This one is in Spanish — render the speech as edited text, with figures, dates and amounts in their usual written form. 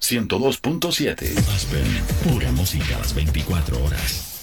102.7. Aspen, pura música a las 24 horas.